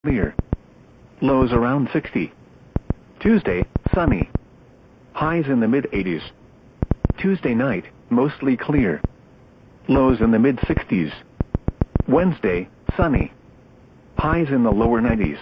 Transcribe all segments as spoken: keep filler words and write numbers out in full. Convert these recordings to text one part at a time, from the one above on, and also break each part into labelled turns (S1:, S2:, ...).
S1: clear. Lows around sixty. Tuesday, sunny. Highs in the mid eighties. Tuesday night, mostly clear. Lows in the mid sixties. Wednesday, sunny. Highs in the lower nineties.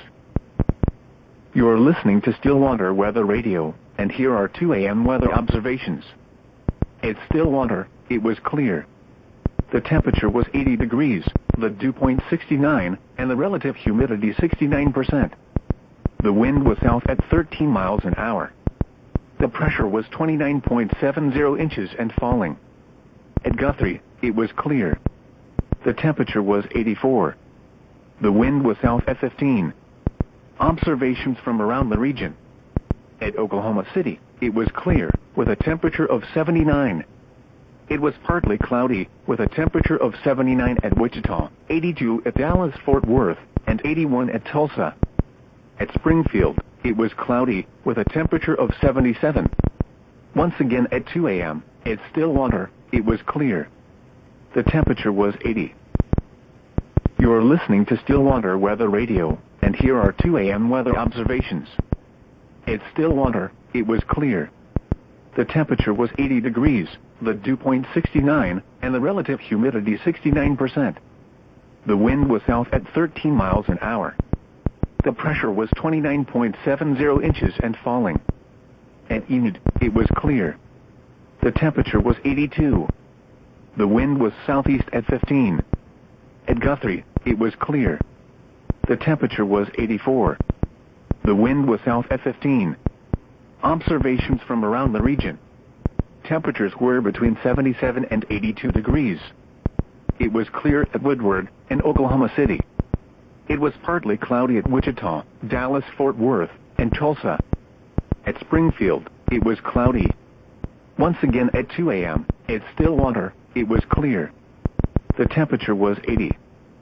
S1: You're listening to Stillwater Weather Radio, and here are two A M weather observations. At Stillwater, it was clear. The temperature was eighty degrees, the dew point sixty-nine, and the relative humidity sixty-nine percent. The wind was south at thirteen miles an hour. The pressure was twenty-nine point seven zero inches and falling. At Guthrie, it was clear. The temperature was eighty-four. The wind was south at fifteen. Observations from around the region. At Oklahoma City, it was clear, with a temperature of seventy-nine. It was partly cloudy, with a temperature of seventy-nine at Wichita, eighty-two at Dallas-Fort Worth, and eighty-one at Tulsa. At Springfield, it was cloudy, with a temperature of seventy-seven. Once again at two A M, at Stillwater, it was clear. The temperature was eighty. You're listening to Stillwater Weather Radio, and here are two A M weather observations. At Stillwater, it was clear. The temperature was eighty degrees, the dew point sixty-nine, and the relative humidity sixty-nine percent. The wind was south at thirteen miles an hour. The pressure was twenty-nine point seven zero inches and falling. At Enid, it was clear. The temperature was eighty-two. The wind was southeast at fifteen. At Guthrie, it was clear. The temperature was eighty-four. The wind was south at fifteen. Observations from around the region. Temperatures were between seventy-seven and eighty-two degrees. It was clear at Woodward and Oklahoma City. It was partly cloudy at Wichita, Dallas-Fort Worth, and Tulsa. At Springfield, it was cloudy. Once again at two A M, at Stillwater, it was clear. The temperature was eighty.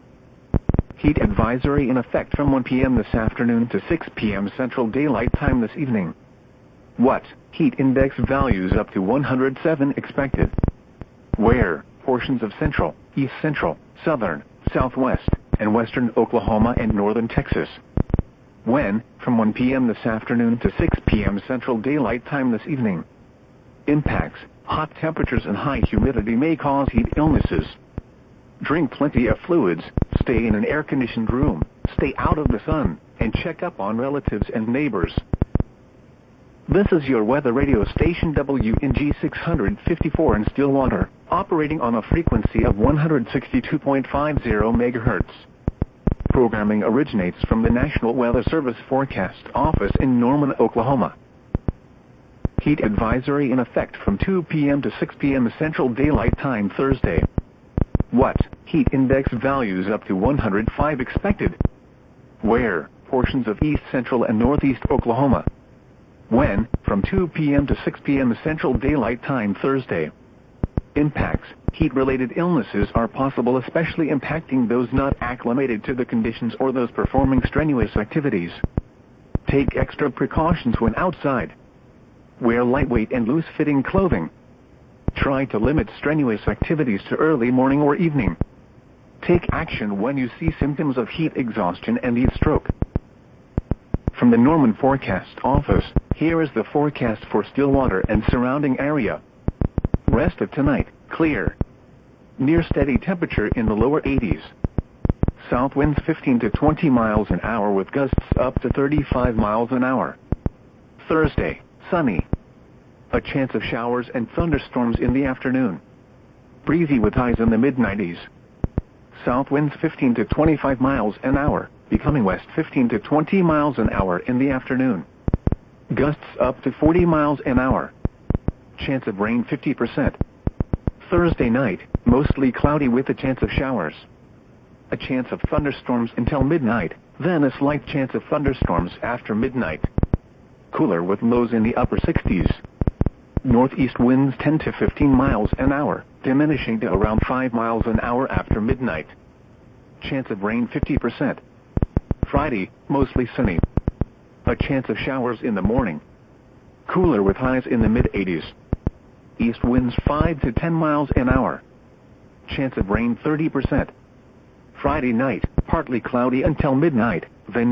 S1: Heat advisory in effect from one P M this afternoon to six P M Central Daylight Time this evening. What? Heat index values up to one hundred seven expected. Where? Portions of central, east central, southern, southwest, and western Oklahoma and northern Texas. When? From one P M this afternoon to six P M Central Daylight Time this evening. Impacts. Hot temperatures and high humidity may cause heat illnesses. Drink plenty of fluids, stay in an air-conditioned room, stay out of the sun, and check up on relatives and neighbors. This is your weather radio station W N G six fifty-four in Stillwater, operating on a frequency of one hundred sixty-two point five zero megahertz. Programming originates from the National Weather Service Forecast Office in Norman, Oklahoma. Heat advisory in effect from two P M to six P M Central Daylight Time Thursday. What? Heat index values up to one hundred five expected. Where? Portions of east central and northeast Oklahoma. When? From two P M to six P M Central Daylight Time Thursday. Impacts. Heat-related illnesses are possible, especially impacting those not acclimated to the conditions or those performing strenuous activities. Take extra precautions when outside. Wear lightweight and loose-fitting clothing. Try to limit strenuous activities to early morning or evening. Take action when you see symptoms of heat exhaustion and heat stroke. From the Norman Forecast Office, here is the forecast for Stillwater and surrounding area. Rest of tonight, clear. Near steady temperature in the lower eighties. South winds fifteen to twenty miles an hour with gusts up to thirty-five miles an hour. Thursday, sunny. A chance of showers and thunderstorms in the afternoon. Breezy with highs in the mid nineties. South winds fifteen to twenty-five miles an hour, becoming west fifteen to twenty miles an hour in the afternoon. Gusts up to forty miles an hour. Chance of rain fifty percent. Thursday night, mostly cloudy with a chance of showers. A chance of thunderstorms until midnight, then a slight chance of thunderstorms after midnight. Cooler with lows in the upper sixties. Northeast winds ten to fifteen miles an hour, diminishing to around five miles an hour after midnight. Chance of rain fifty percent. Friday, mostly sunny. A chance of showers in the morning. Cooler with highs in the mid eighties. East winds five to ten miles an hour. Chance of rain thirty percent. Friday night, partly cloudy until midnight,